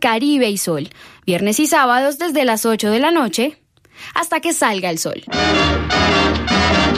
Caribe y Sol, viernes y sábados desde las 8 de la noche hasta que salga el sol.